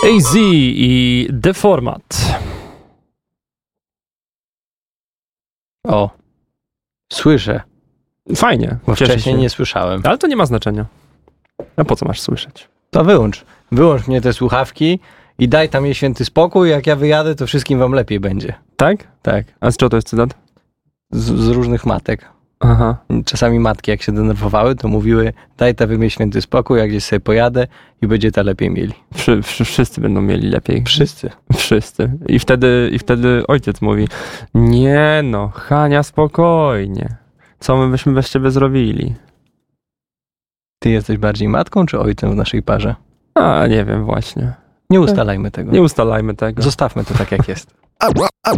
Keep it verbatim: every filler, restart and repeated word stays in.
A Z i Deformat. O, słyszę. Fajnie. Bo Cieszę wcześniej się. nie słyszałem. Ale to nie ma znaczenia. A po co masz słyszeć? To wyłącz. Wyłącz mnie te słuchawki i daj tam jej święty spokój. Jak ja wyjadę, to wszystkim wam lepiej będzie. Tak? Tak. A z czego to jest cytat? Z, z różnych matek. Aha. Czasami matki, jak się denerwowały, to mówiły: daj ta wy mi święty spokój, jak gdzieś sobie pojadę i będzie ta lepiej mieli. Wszy, wszy, wszyscy będą mieli lepiej. Wszyscy. Wszyscy. I wtedy, I wtedy ojciec mówi: nie no, Hania, spokojnie. Co my byśmy bez ciebie zrobili? Ty jesteś bardziej matką czy ojcem w naszej parze? A, nie wiem właśnie. Nie ustalajmy tego. Nie ustalajmy tego. Zostawmy to tak, jak jest.